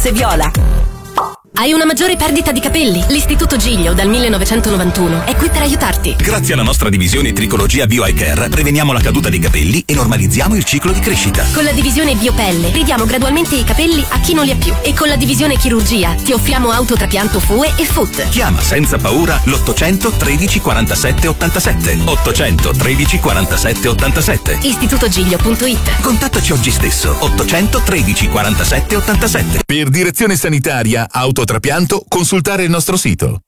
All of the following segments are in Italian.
Firenze Viola. Hai una maggiore perdita di capelli? L'Istituto Giglio dal 1991 è qui per aiutarti. Grazie alla nostra divisione Tricologia Bio Eye Care preveniamo la caduta dei capelli e normalizziamo il ciclo di crescita. Con la divisione Biopelle ridiamo gradualmente i capelli a chi non li ha più. E con la divisione Chirurgia ti offriamo autotrapianto FUE e FUT. Chiama senza paura l'800 13 47 87. 800 13 47 87. Istitutogiglio.it. Contattaci oggi stesso. 800 13 47 87. Per direzione sanitaria, autotrapianto, consultare il nostro sito.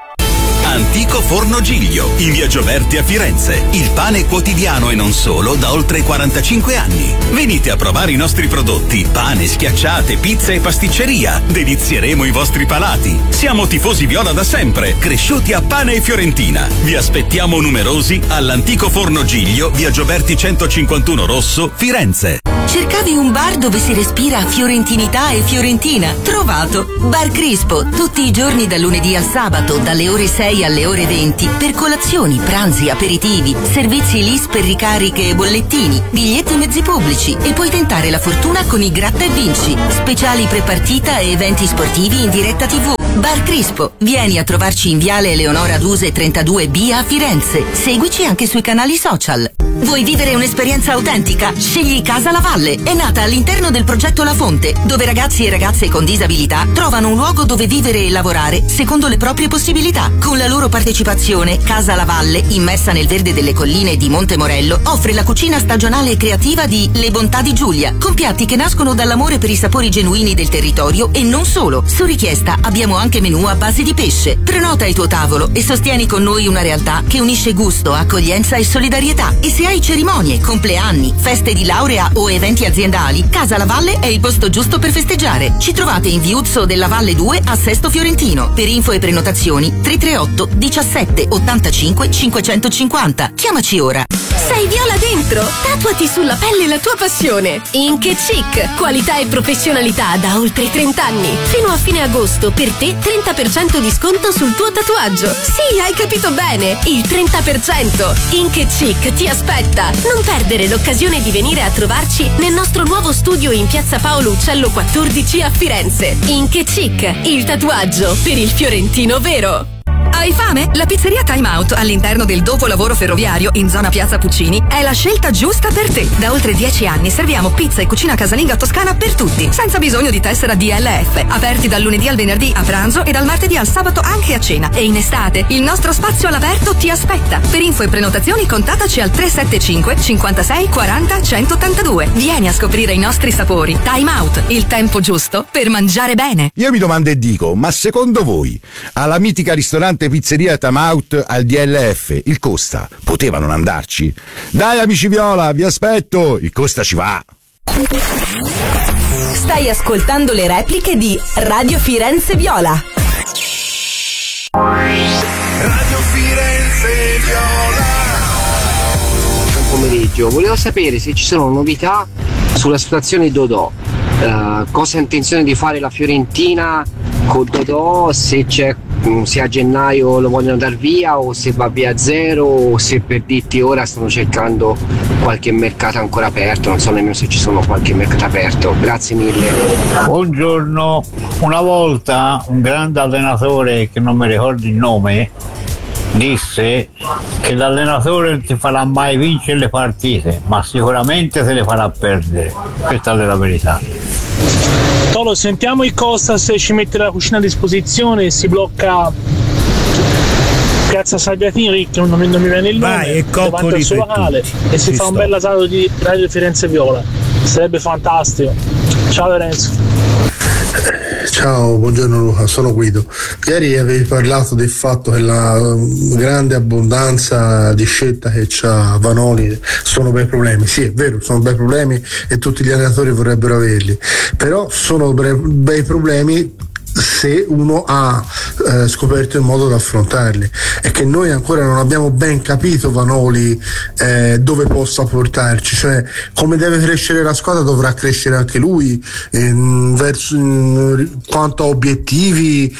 Antico Forno Giglio, in via Gioberti a Firenze. Il pane quotidiano e non solo da oltre 45 anni. Venite a provare i nostri prodotti: pane, schiacciate, pizza e pasticceria. Delizieremo i vostri palati. Siamo tifosi viola da sempre, cresciuti a pane e fiorentina. Vi aspettiamo numerosi all'Antico Forno Giglio, via Gioberti 151 Rosso, Firenze. Cercavi un bar dove si respira fiorentinità e fiorentina? Trovato! Bar Crispo, tutti i giorni dal lunedì al sabato, dalle ore 6 alle ore 20, per colazioni, pranzi, aperitivi, servizi LIS per ricariche e bollettini, biglietti mezzi pubblici e puoi tentare la fortuna con i Gratta e Vinci, speciali prepartita e eventi sportivi in diretta TV. Bar Crispo, vieni a trovarci in Viale Eleonora Duse 32B a Firenze. Seguici anche sui canali social. Vuoi vivere un'esperienza autentica? Scegli Casa La Valle. È nata all'interno del progetto La Fonte, dove ragazzi e ragazze con disabilità trovano un luogo dove vivere e lavorare secondo le proprie possibilità. Con la loro partecipazione, Casa La Valle, immersa nel verde delle colline di Monte Morello, offre la cucina stagionale e creativa di Le Bontà di Giulia, con piatti che nascono dall'amore per i sapori genuini del territorio e non solo. Su richiesta abbiamo anche menù a base di pesce. Prenota il tuo tavolo e sostieni con noi una realtà che unisce gusto, accoglienza e solidarietà. E se hai cerimonie, compleanni, feste di laurea o eventi aziendali, Casa La Valle è il posto giusto per festeggiare. Ci trovate in Viuzzo della Valle 2 a Sesto Fiorentino. Per info e prenotazioni 338 17 85 550. Chiamaci ora. Sei viola dentro? Tatuati sulla pelle la tua passione. Ink e Chic, qualità e professionalità da oltre 30 anni. Fino a fine agosto per te 30% di sconto sul tuo tatuaggio. Sì, hai capito bene, il 30%. Ink e Chic ti aspetta. Non perdere l'occasione di venire a trovarci nel nostro nuovo studio in piazza Paolo Uccello 14 a Firenze. Ink e Chic, il tatuaggio per il fiorentino vero. Hai fame? La pizzeria Time Out all'interno del dopolavoro ferroviario in zona Piazza Puccini è la scelta giusta per te. Da oltre 10 anni serviamo pizza e cucina casalinga toscana per tutti, senza bisogno di tessera DLF. Aperti dal lunedì al venerdì a pranzo e dal martedì al sabato anche a cena. E in estate il nostro spazio all'aperto ti aspetta. Per info e prenotazioni contattaci al 375 56 40 182. Vieni a scoprire i nostri sapori. Time Out, il tempo giusto per mangiare bene. Io mi domando e dico, ma secondo voi alla mitica ristorante pizzeria Time Out al DLF il Costa poteva non andarci? Dai amici viola, vi aspetto, il Costa ci va. Stai ascoltando le repliche di Radio Firenze Viola. Radio Firenze Viola. Buon pomeriggio, volevo sapere se ci sono novità sulla situazione Dodò. Cosa ha intenzione di fare la Fiorentina con Dodò, se a gennaio lo vogliono dar via o se va via a zero, o se per dirti ora stanno cercando qualche mercato ancora aperto, non so nemmeno se ci sono qualche mercato aperto. Grazie mille. Buongiorno, una volta un grande allenatore che non mi ricordo il nome disse che l'allenatore non ti farà mai vincere le partite, ma sicuramente se le farà perdere. Questa è la verità. Tolo, sentiamo il Costa se ci mette la cucina a disposizione e si blocca Piazza Sagliatini, che non mi viene il nome, davanti al suo locale, e si fa un bel asado di Radio Firenze Viola. Sarebbe fantastico. Ciao Lorenzo. Ciao, buongiorno Luca, sono Guido. Ieri avevi parlato del fatto che la grande abbondanza di scelta che c'ha Vanoli sono bei problemi. Sì, è vero, sono bei problemi e tutti gli allenatori vorrebbero averli, però sono bei problemi se uno ha scoperto il modo da affrontarli. È che noi ancora non abbiamo ben capito Vanoli dove possa portarci, cioè come deve crescere la squadra dovrà crescere anche lui verso quanto a obiettivi,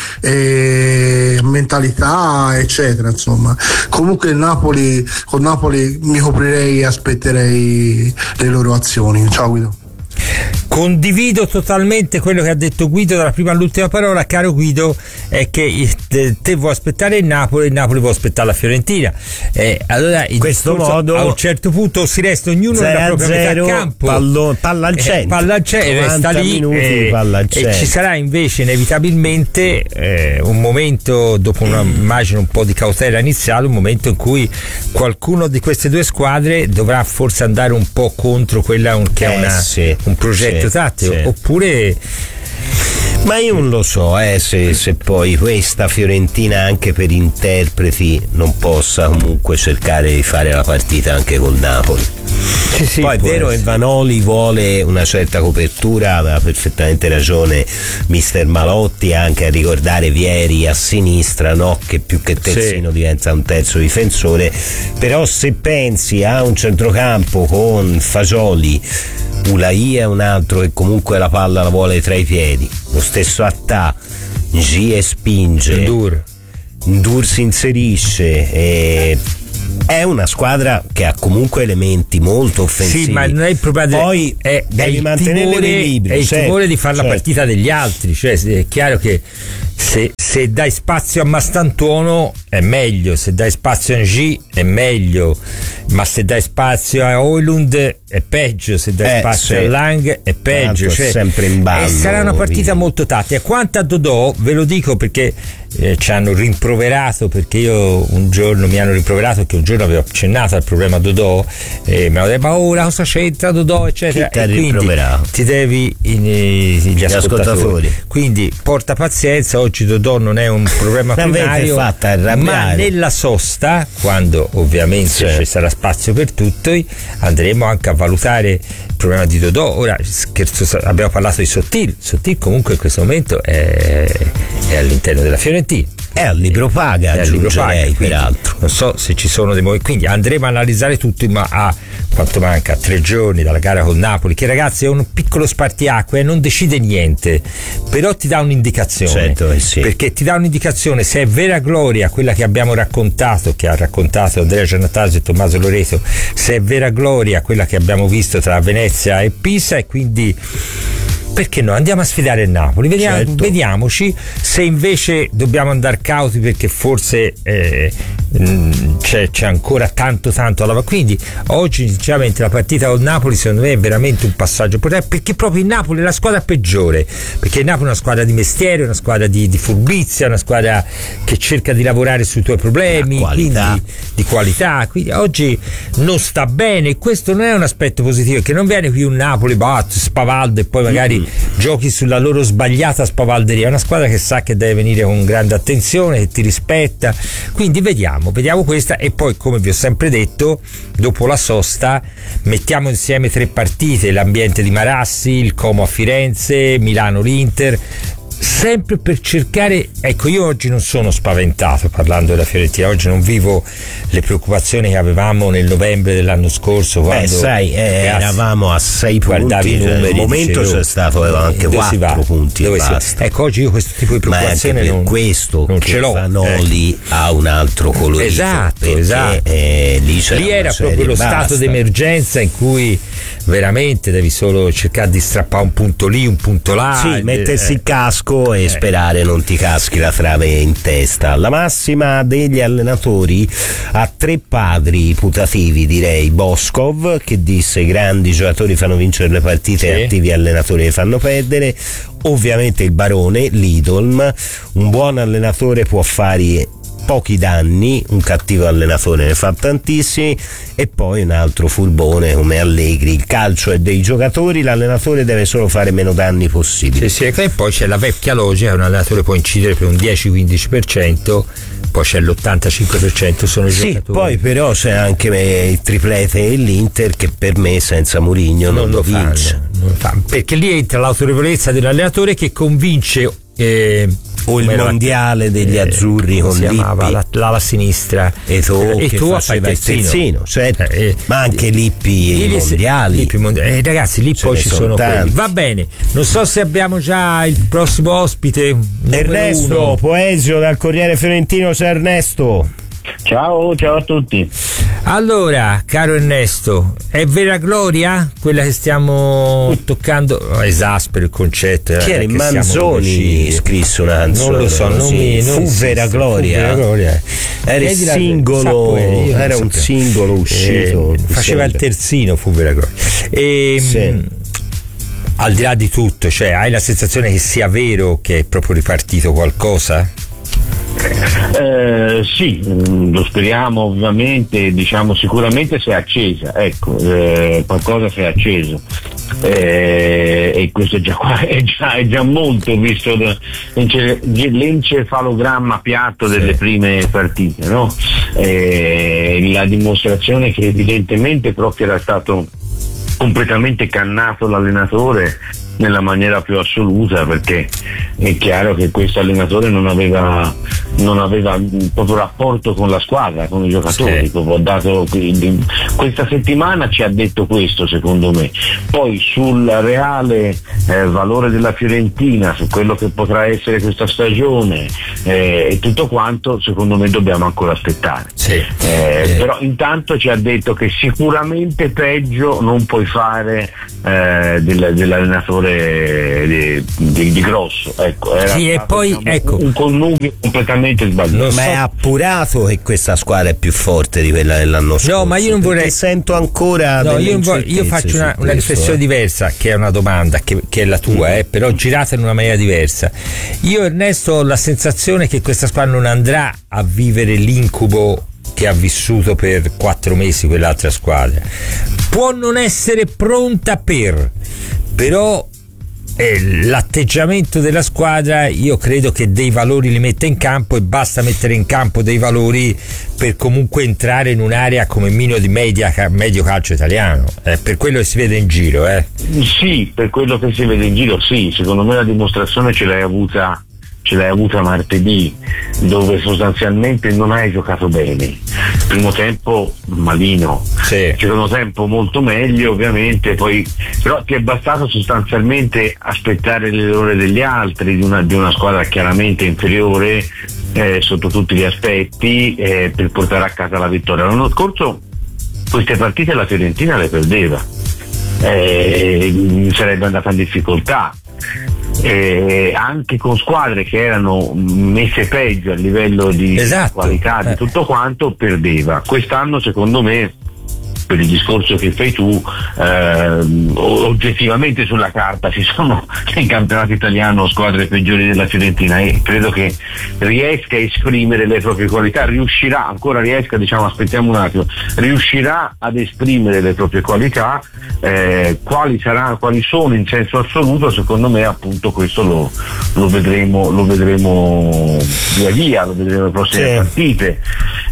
mentalità eccetera, insomma. Comunque con Napoli mi coprirei e aspetterei le loro azioni. Ciao Guido. Condivido totalmente quello che ha detto Guido dalla prima all'ultima parola. Caro Guido, è che te vuoi aspettare il Napoli vuoi aspettare la Fiorentina, allora in questo modo a un certo punto si resta ognuno nella propria metà campo, palla al centro, resta lì, palla al centro. E ci sarà invece inevitabilmente un momento, dopo immagino un po' di cautela iniziale, un momento in cui qualcuno di queste due squadre dovrà forse andare un po' contro quella che è un progetto tattico, oppure. Ma io non lo so se poi questa Fiorentina, anche per interpreti, non possa comunque cercare di fare la partita anche col Napoli. Poi è vero che Vanoli vuole una certa copertura, aveva perfettamente ragione mister Malotti anche a ricordare Vieri a sinistra, no? Che più che terzino diventa un terzo difensore, però se pensi a un centrocampo con Fagioli, Ulai è un altro che comunque la palla la vuole tra i piedi, lo stesso Attà, Gie spinge, Ndur si inserisce, è una squadra che ha comunque elementi molto offensivi. Sì, ma non è il problema, poi devi mantenere l'equilibrio. È il timore di fare la partita degli altri, cioè è chiaro che se dai spazio a Mastantuono è meglio, se dai spazio a G è meglio, ma se dai spazio a Højlund è peggio, se dai spazio a Lang è peggio, cioè, sempre in ballo, e sarà una partita molto tattica. Quanto a Dodò, ve lo dico perché ci hanno rimproverato, perché mi hanno rimproverato che un giorno avevo accennato al problema Dodò, mi hanno detto ma ora cosa c'entra Dodò eccetera, e quindi ti devi gli ascoltatori, quindi porta pazienza, oggi Dodò non è un problema primario, ma nella sosta, quando ovviamente ci sarà spazio per tutti, andremo anche a valutare il problema di Dodò. Ora abbiamo parlato di Sottil comunque in questo momento è all'interno della Fiorentina, è al libro paga, aggiungerei, peraltro. Non so se ci sono dei movimenti, quindi andremo a analizzare tutto, ma a quanto manca 3 giorni dalla gara col Napoli, che ragazzi è un piccolo spartiacque, non decide niente, però ti dà un'indicazione, perché ti dà un'indicazione se è vera gloria quella che abbiamo raccontato, che ha raccontato Andrea Giannattasio e Tommaso Loreto, se è vera gloria quella che abbiamo visto tra Venezia e Pisa, e quindi perché no, andiamo a sfidare il Napoli, vediamoci. Se invece dobbiamo andare cauti perché forse c'è ancora tanto alla, quindi oggi sinceramente la partita col Napoli secondo me è veramente un passaggio, perché proprio il Napoli è la squadra peggiore, perché il Napoli è una squadra di mestiere, una squadra di furbizia, una squadra che cerca di lavorare sui tuoi problemi, quindi di qualità, quindi oggi non sta bene. Questo non è un aspetto positivo, che non viene qui un Napoli spavaldo e poi magari giochi sulla loro sbagliata spavalderia. È una squadra che sa che deve venire con grande attenzione, che ti rispetta, quindi vediamo questa, e poi come vi ho sempre detto, dopo la sosta mettiamo insieme 3 partite, l'ambiente di Marassi, il Como a Firenze, Milano l'Inter, sempre per cercare, ecco, io oggi non sono spaventato parlando della Fiorentina, oggi non vivo le preoccupazioni che avevamo nel novembre dell'anno scorso, quando eravamo a 6 punti, i numeri, il momento c'è stato, avevamo anche 4 punti e basta. Ecco, oggi io questo tipo di preoccupazione non ce l'ho. Vanoli ha un altro colorito, esatto. Lì era proprio lo stato d'emergenza in cui veramente devi solo cercare di strappare un punto lì, un punto là, mettersi il casco e sperare non ti caschi la trave in testa. La massima degli allenatori ha 3 padri putativi, direi. Boskov, che disse: grandi giocatori fanno vincere le partite, attivi allenatori le fanno perdere. Ovviamente il barone Lidolm: un buon allenatore può fare pochi danni, un cattivo allenatore ne fa tantissimi. E poi un altro furbone come Allegri: il calcio è dei giocatori, l'allenatore deve solo fare meno danni possibili. E poi c'è la vecchia logica, un allenatore può incidere per un 10-15%, poi c'è l'85% sono i giocatori. Poi però c'è anche il triplete e l'Inter, che per me senza Mourinho non lo vince. Non fa, perché lì entra l'autorevolezza dell'allenatore che convince o il mondiale degli azzurri con si chiamava l'ala sinistra e tu faceva il terzino, ma anche Lippi e i mondiali. Ragazzi, lì poi ci sono quelli. Va bene, non so se abbiamo già il prossimo ospite. Ernesto Poesio dal Corriere Fiorentino. C'è Ernesto. Ciao a tutti. Allora, caro Ernesto, è vera gloria quella che stiamo toccando? Esaspero il concetto. Chi era? Manzoni scrisse una canzone. Non lo so, fu vera gloria. Era il singolo, era un singolo uscito. Faceva il terzino, fu vera gloria. Al di là di tutto, cioè, hai la sensazione che sia vero che è proprio ripartito qualcosa? Sì, lo speriamo ovviamente, diciamo sicuramente si è accesa, ecco, qualcosa si è acceso. E questo è già molto, visto l'encefalogramma piatto delle prime partite, no? La dimostrazione che evidentemente proprio era stato completamente cannato l'allenatore nella maniera più assoluta, perché è chiaro che questo allenatore non aveva proprio rapporto con la squadra, con i giocatori. Questa settimana ci ha detto questo, secondo me. Poi sul reale valore della Fiorentina, su quello che potrà essere questa stagione e tutto quanto, secondo me dobbiamo ancora aspettare. Però intanto ci ha detto che sicuramente peggio non puoi fare dell'allenatore di grosso, ecco, era e poi un connubio completamente sbagliato. Ma è appurato che questa squadra è più forte di quella dell'anno scorso. No, ma io non vorrei. Sento ancora. Io faccio una riflessione diversa, che è una domanda che è la tua, però girata in una maniera diversa. Io, Ernesto, ho la sensazione che questa squadra non andrà a vivere l'incubo che ha vissuto per 4 mesi quell'altra squadra. Può non essere pronta però l'atteggiamento della squadra, io credo che dei valori li metta in campo, e basta mettere in campo dei valori per comunque entrare in un'area come minimo di medio calcio italiano, per quello che si vede in giro. Sì, per quello che si vede in giro, sì, secondo me la dimostrazione ce l'hai avuta martedì, dove sostanzialmente non hai giocato bene. Primo tempo malino, secondo tempo molto meglio ovviamente, poi però ti è bastato sostanzialmente aspettare le ore degli altri, di una squadra chiaramente inferiore sotto tutti gli aspetti, per portare a casa la vittoria. L'anno scorso queste partite la Fiorentina le perdeva, sarebbe andata in difficoltà. Anche con squadre che erano messe peggio a livello di qualità, di tutto quanto, perdeva. Quest'anno secondo me, per il discorso che fai tu, oggettivamente sulla carta ci sono in campionato italiano squadre peggiori della Fiorentina, e credo che riesca a esprimere le proprie qualità, riuscirà ad esprimere le proprie qualità. Quali sono in senso assoluto, secondo me appunto questo lo vedremo via via, lo vedremo le prossime partite.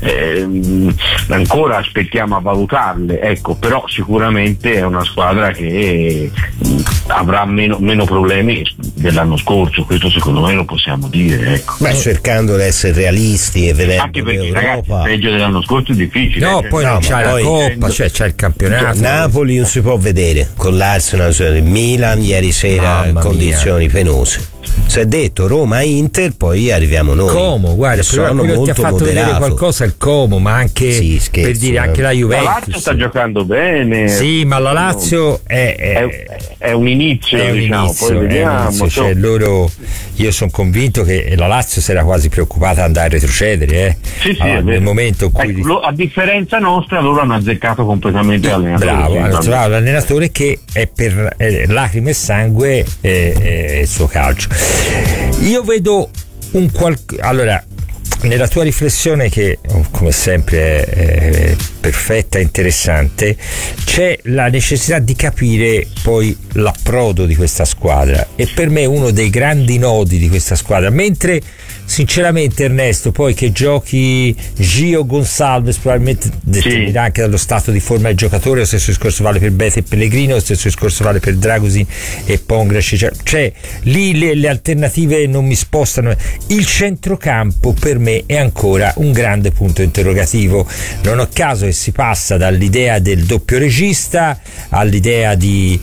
Ancora aspettiamo a valutarle, ecco, però sicuramente è una squadra che avrà meno problemi dell'anno scorso, questo secondo me lo possiamo dire, ecco. Cercando di essere realisti e vedendo anche perché ragazzi, peggio dell'anno scorso è difficile. C'è la Coppa, c'è il campionato. Napoli non si può vedere con l'Arsenal, il Milan ieri sera in condizioni penose. Si è detto Roma-Inter, poi arriviamo noi. Como, guarda, però quello ti ha fatto vedere qualcosa il Como, ma anche per dire anche la Juventus. La Lazio sta giocando bene. Sì, ma la Lazio è un inizio, poi vediamo. Io sono convinto che la Lazio si era quasi preoccupata di andare a retrocedere, nel momento in cui a differenza nostra loro hanno azzeccato completamente l'allenatore. Bravo, hanno trovato l'allenatore che è per lacrime e sangue il suo calcio. Io vedo allora, nella tua riflessione, che come sempre è perfetta e interessante, c'è la necessità di capire poi l'approdo di questa squadra, e per me uno dei grandi nodi di questa squadra, mentre sinceramente Ernesto, poi che giochi Gio Gonçalves probabilmente determinerà anche dallo stato di forma del giocatore, lo stesso discorso vale per Bete e Pellegrino, lo stesso discorso vale per Dragosin e Pongracic, cioè lì le alternative non mi spostano. Il centrocampo per me è ancora un grande punto interrogativo, non a caso che si passa dall'idea del doppio regista all'idea di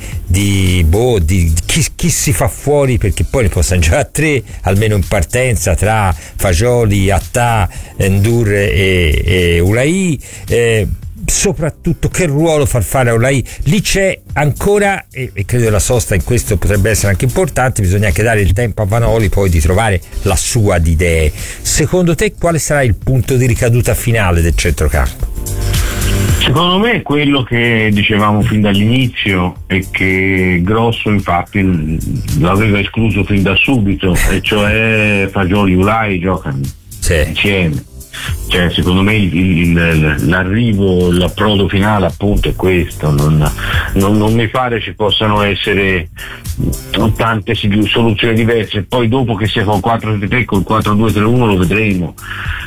chi si fa fuori, perché poi ne possono già a 3 almeno in partenza tra Fagioli, Attà, Ndour e Ulai. Soprattutto che ruolo far fare a Ulai, lì c'è ancora, e credo la sosta in questo potrebbe essere anche importante, bisogna anche dare il tempo a Vanoli poi di trovare la sua di idee. Secondo te quale sarà il punto di ricaduta finale del centrocampo? Secondo me è quello che dicevamo fin dall'inizio e che Grosso infatti l'aveva escluso fin da subito, e cioè Fagioli e Ulai giocano insieme. Cioè, secondo me l'arrivo, l'approdo finale appunto è questo, non mi pare ci possano essere tante soluzioni diverse, poi dopo che sia con 4-3 col 4-2-3-1 lo vedremo,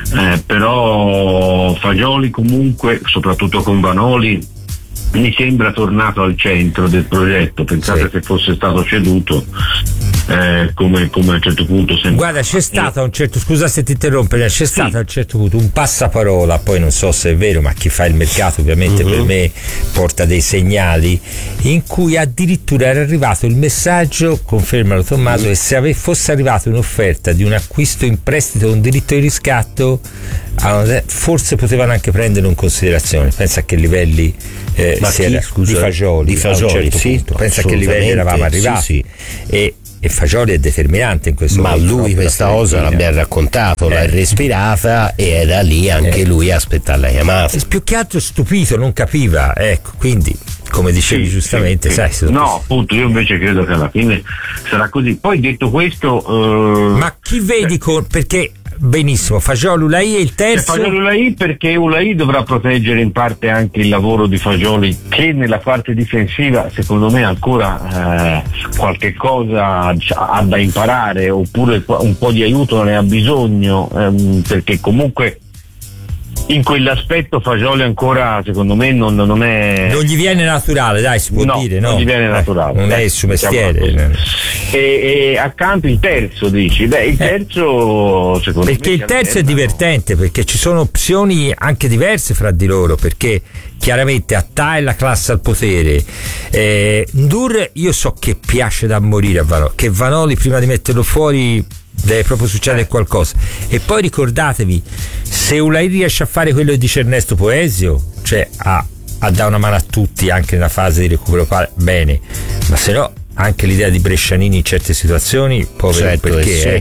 però Fagioli comunque, soprattutto con Vanoli, mi sembra tornato al centro del progetto. Pensate se fosse stato ceduto come a un certo punto guarda, c'è stato a un certo, scusa se ti interrompo, c'è stato a un certo punto un passaparola, poi non so se è vero, ma chi fa il mercato ovviamente per me porta dei segnali, in cui addirittura era arrivato il messaggio, confermalo Tommaso, che se fosse arrivata un'offerta di un acquisto in prestito con diritto di riscatto, forse potevano anche prenderlo in considerazione. Pensa a che livelli di Fagioli a un certo punto. Pensa a che livelli eravamo arrivati. E Fagioli è determinante in questo momento. Ma lui questa cosa l'abbiamo raccontato, l'ha respirata e era lì anche lui a aspettare la chiamata. Più che altro stupito, non capiva, ecco, quindi come dicevi giustamente, sai. No, appunto, io invece credo che alla fine sarà così. Poi detto questo, ma chi vedi perché benissimo, Fagioli, Ulai e il terzo? Fagioli, Ulai, perché Ulai dovrà proteggere in parte anche il lavoro di Fagioli, che nella parte difensiva secondo me ancora qualche cosa ha da imparare, oppure un po' di aiuto ne ha bisogno, perché comunque in quell'aspetto Fagioli ancora secondo me non è, non gli viene naturale, dai, si può dire, no? Non gli viene naturale, non è il suo mestiere. E accanto il terzo, dici? Il terzo secondo perché me il terzo è divertente, perché ci sono opzioni anche diverse fra di loro, perché chiaramente Attà è la classe al potere, Ndour io so che piace da morire a Vanoli, che Vanoli prima di metterlo fuori deve proprio succedere qualcosa. E poi ricordatevi, se Ulai riesce a fare quello che dice Ernesto Poesio, cioè a dare una mano a tutti anche nella fase di recupero bene, ma se no anche l'idea di Brescianini in certe situazioni, povero, perché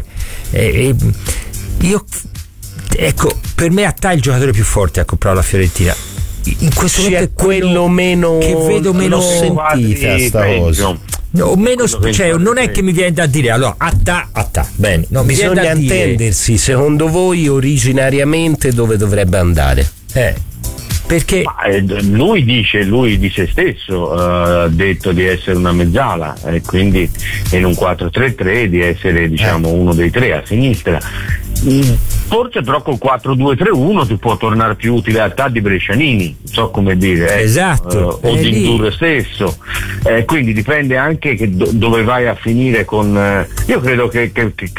io ecco, per me Attà è il giocatore più forte a comprare la Fiorentina in questo momento, è quello meno che vedo meno sentita sta cosa. No, meno, cioè, non è che mi viene da dire allora Attà, bene, no, bisogna intendersi, secondo voi originariamente dove dovrebbe andare? Perché lui di se stesso ha detto di essere una mezzala, e quindi in un 4-3-3 di essere diciamo uno dei tre a sinistra. Forse però col 4-2-3-1 ti può tornare più utile Attà di Brescianini, non so come dire, esatto, o di Ndour stesso, quindi dipende anche che dove vai a finire con io credo che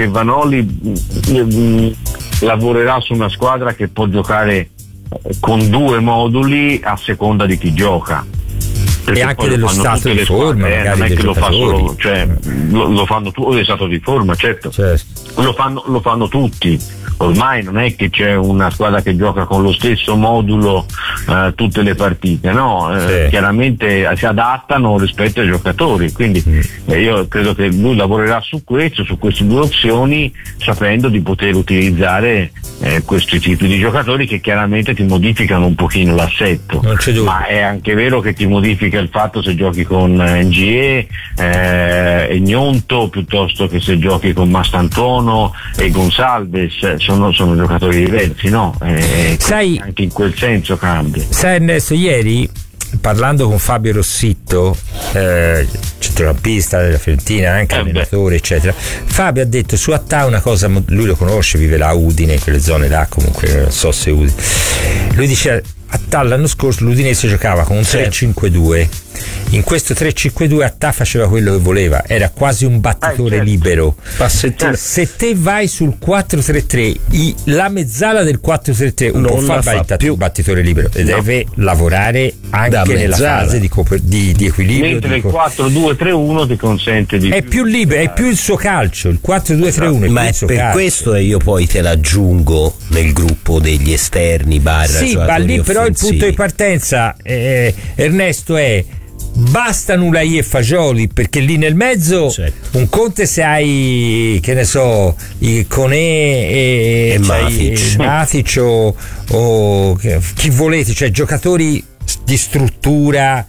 Vanoli lavorerà su una squadra che può giocare con 2 moduli a seconda di chi gioca, e anche dello stato di forma, non è che lo fa solo, cioè lo fanno tutti, o stato di forma, certo. Lo fanno tutti. Ormai non è che c'è una squadra che gioca con lo stesso modulo tutte le partite, no? Chiaramente si adattano rispetto ai giocatori, quindi io credo che lui lavorerà su queste 2 opzioni, sapendo di poter utilizzare questi tipi di giocatori che chiaramente ti modificano un pochino l'assetto, ma è anche vero che ti modifica il fatto se giochi con NGE e Gnonto piuttosto che se giochi con Mastantuono e Gonsalves, sono giocatori diversi, no? Sai, anche in quel senso cambia. Sai Ernesto, ieri parlando con Fabio Rossitto, centrocampista della Fiorentina, anche allenatore eccetera, Fabio ha detto su Attà una cosa, lui lo conosce, vive là a Udine, quelle zone là, comunque non so se Udine, lui dice Attà l'anno scorso l'Udinese giocava con un 3-5-2 in questo 3-5-2 Attà faceva quello che voleva, era quasi un battitore libero. Se te vai sul 4-3-3, la mezzala del 4-3-3 non può fare più battitore libero, deve lavorare anche nella fase di equilibrio. Mentre il 4-2-3-1 ti consente di è più libero, è più il suo calcio, il 4-2-3-1 ma è per calcio. Questo e io poi te l'aggiungo nel gruppo degli esterni sì, ma lì però il punto di partenza, Ernesto, è basta Nulai e Fagioli, perché lì nel mezzo un conte se hai, che ne so, i Conè e Matic o chi volete, cioè giocatori di struttura.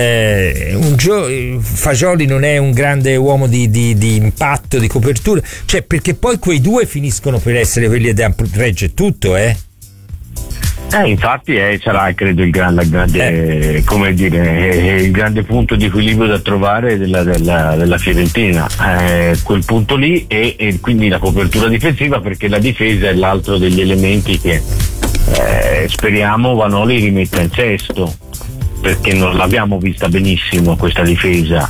Fagioli non è un grande uomo di impatto, di copertura, cioè, perché poi quei due finiscono per essere quelli da reggere tutto, infatti sarà, credo, il grande come dire, il grande punto di equilibrio da trovare della Fiorentina, quel punto lì e quindi la copertura difensiva, perché la difesa è l'altro degli elementi che speriamo Vanoli rimetta in sesto, perché non l'abbiamo vista benissimo questa difesa,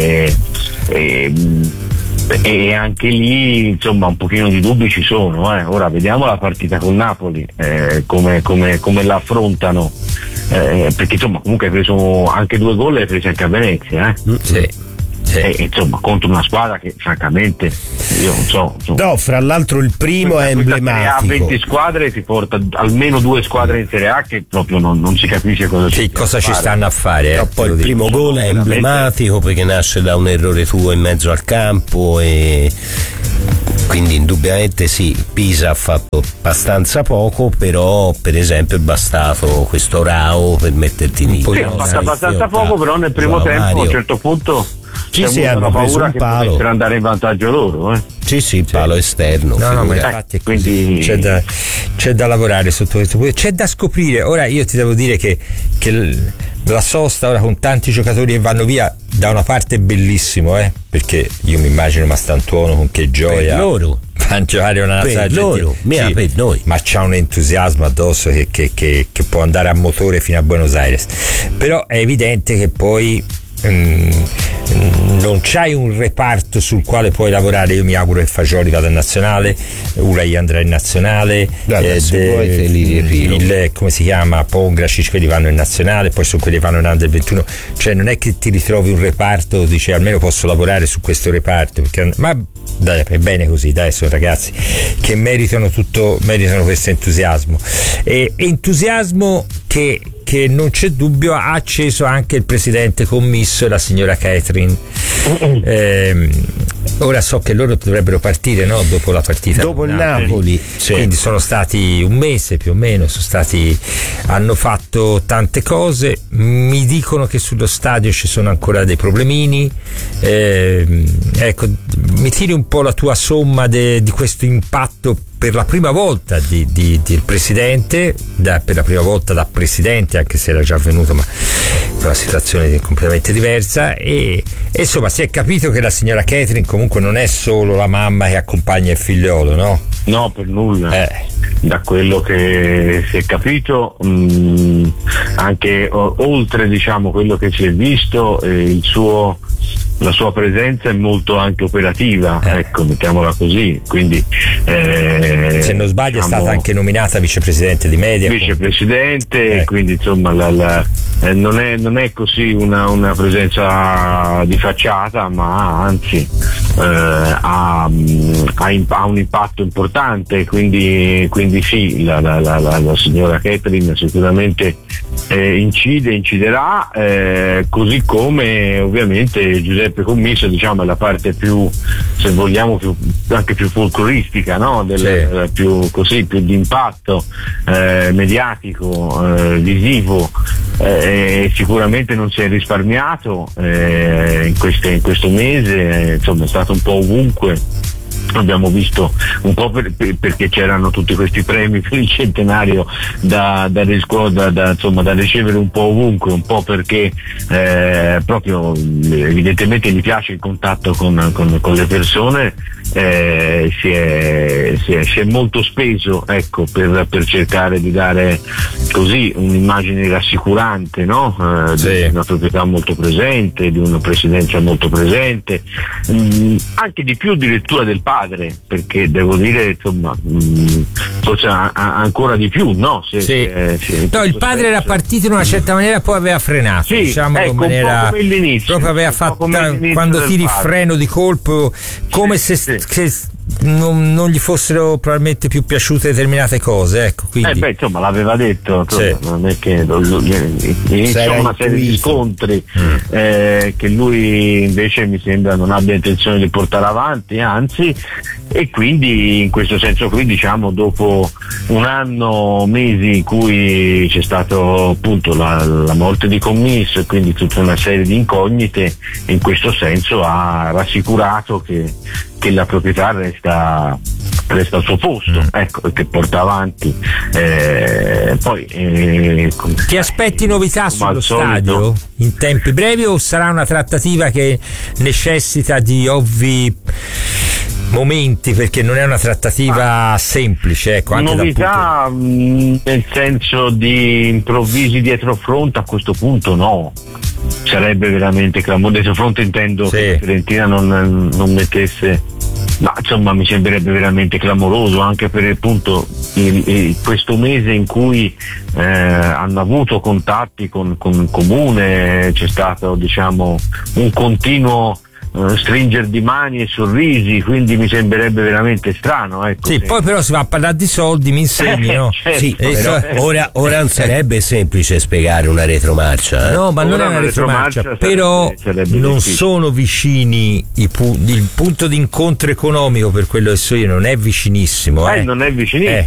e anche lì insomma un pochino di dubbi ci sono. Ora vediamo la partita con Napoli, come la affrontano, perché insomma comunque hai preso anche 2 gol e hai preso anche a Venezia, insomma contro una squadra che francamente io non so, no, fra l'altro il primo è emblematico. A 20 squadre ti porta almeno 2 squadre in Serie A che proprio non si capisce cosa ci stanno a fare. No, poi il primo gol è emblematico perché nasce da un errore tuo in mezzo al campo, e quindi indubbiamente sì, Pisa ha fatto abbastanza poco, però per esempio è bastato questo Rao per metterti in ha fatto abbastanza poco, però nel primo tempo a un certo punto hanno preso un palo per andare in vantaggio loro. Sì, palo esterno. No, ma infatti quindi c'è da lavorare sotto questo punto, c'è da scoprire. Ora io ti devo dire che la sosta ora con tanti giocatori che vanno via, da una parte è bellissimo, perché io mi immagino Mastantuono con che gioia per loro fanno giocare una nazionale per noi, ma c'ha un entusiasmo addosso che può andare a motore fino a Buenos Aires. Però è evidente che poi non c'hai un reparto sul quale puoi lavorare. Io mi auguro che Fagioli vada in nazionale, Ulai andrà in nazionale, come si chiama, Pongracic, quelli vanno in nazionale, poi sono quelli che vanno in Under 21, cioè non è che ti ritrovi un reparto, dici almeno posso lavorare su questo reparto, ma dai, è bene così, dai, sono ragazzi che meritano questo entusiasmo, e entusiasmo che non c'è dubbio ha acceso anche il presidente commisso e la signora Catherine. Ora so che loro dovrebbero partire, no? Dopo la partita dopo il Napoli, quindi sono stati un mese più o meno, hanno fatto tante cose, mi dicono che sullo stadio ci sono ancora dei problemini, ecco, mi tiri un po' la tua somma di questo impatto per la prima volta del presidente, per la prima volta da presidente, anche se era già avvenuto, ma una situazione completamente diversa, e insomma si è capito che la signora Catherine comunque non è solo la mamma che accompagna il figliolo, no? No, per nulla. Da quello che si è capito, anche oltre, diciamo, quello che si è visto, la sua presenza è molto anche operativa, ecco, mettiamola così, quindi se non sbaglio è stata anche nominata vicepresidente di Media. Vicepresidente, quindi insomma non è così una presenza di facciata, ma anzi ha un impatto importante, quindi sì, la signora Catherine sicuramente inciderà, così come ovviamente Giuseppe Commisso, diciamo, è la parte più, se vogliamo, anche più folcloristica, no? Più di impatto mediatico, visivo, sicuramente non si è risparmiato in questo mese, insomma è stato un po' ovunque. Abbiamo visto un po' perché c'erano tutti questi premi per il centenario da ricevere un po' ovunque, un po' perché proprio evidentemente gli piace il contatto con le persone, si è molto speso, ecco, per cercare di dare così un'immagine rassicurante, no? Di una proprietà molto presente, di una presidenza molto presente, anche di più addirittura del padre, perché devo dire, insomma, forse ancora di più, no? No, il padre era partito in una certa maniera, poi aveva frenato, diciamo, ecco, in maniera, come l'inizio, proprio aveva fatto quando tiri il freno di colpo, come se non gli fossero probabilmente più piaciute determinate cose, ecco, quindi insomma l'aveva detto, non è che iniziò una serie di scontri che lui invece mi sembra non abbia intenzione di portare avanti, anzi, e quindi in questo senso qui, diciamo, dopo un anno, mesi in cui c'è stato appunto la morte di Commisso e quindi tutta una serie di incognite, in questo senso ha rassicurato che la proprietà resta al suo posto, ecco, e che porta avanti. Poi ti aspetti novità sullo stadio in tempi brevi, o sarà una trattativa che necessita di ovvi momenti, perché non è una trattativa semplice, ecco, anche novità nel senso di improvvisi dietro fronte, a questo punto no, sarebbe veramente clamoroso. Dietro fronte intendo che Fiorentina non mettesse, ma insomma mi sembrerebbe veramente clamoroso, anche per appunto questo mese in cui hanno avuto contatti con Comune, c'è stato, diciamo, un continuo stringere di mani e sorrisi, quindi mi sembrerebbe veramente strano, ecco. Poi però si va a parlare di soldi, mi insegni, no? Però ora non sarebbe semplice spiegare una retromarcia, no, ma non è una retromarcia, però non sono vicini il punto di incontro economico, per quello che so io, non è vicinissimo, non è vicinissimo,